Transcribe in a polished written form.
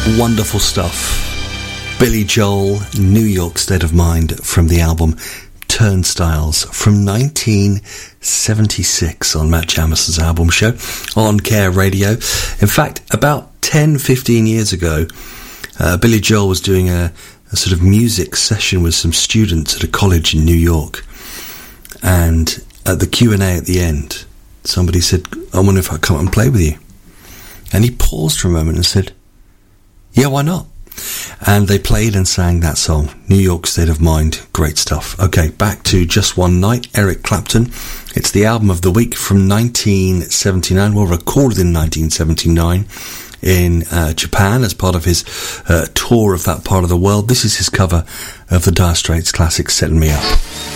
Wonderful stuff. Billy Joel, New York State of Mind, from the album Turnstiles from 1976 on Matt Jamison's album show on Care Radio. In fact, about 10-15 years ago, Billy Joel was doing a sort of music session with some students at a college in New York, and at the Q&A at the end, somebody said, "I wonder if I come up and play with you." And he paused for a moment and said, "Yeah, why not?" And they played and sang that song, New York State of Mind. Great stuff. Okay, back to Just One Night, Eric Clapton. It's the album of the week from 1979, well, recorded in 1979 in Japan as part of his tour of that part of the world. This is his cover of the Dire Straits classic, Setting Me Up.